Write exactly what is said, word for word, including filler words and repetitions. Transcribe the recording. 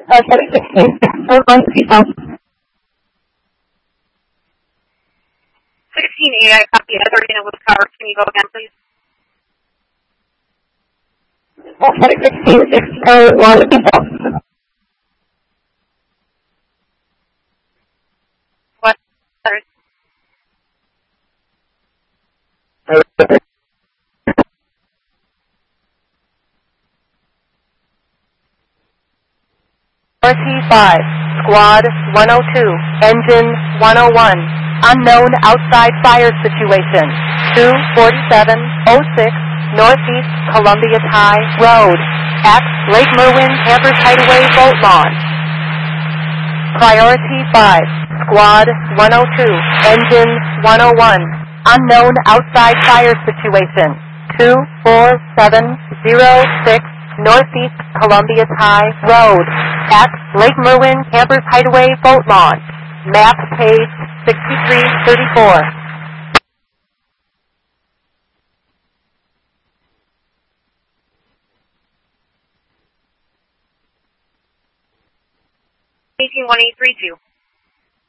sixteen A, I copy Ederina with cover. Can you go again, please? What? Sorry. R T five, Squad one oh two, Engine one oh one, unknown outside fire situation, two forty-seven oh six, Northeast Columbia High Road, at Lake Merwin Campers Hideaway Boat Launch. Priority five, Squad one oh two, Engine one oh one, unknown outside fire situation, two four seven oh six, Northeast Columbia High Road, at Lake Merwin Campers Hideaway Boat Launch. Map page sixty-three thirty-four. eighteen one eight three two.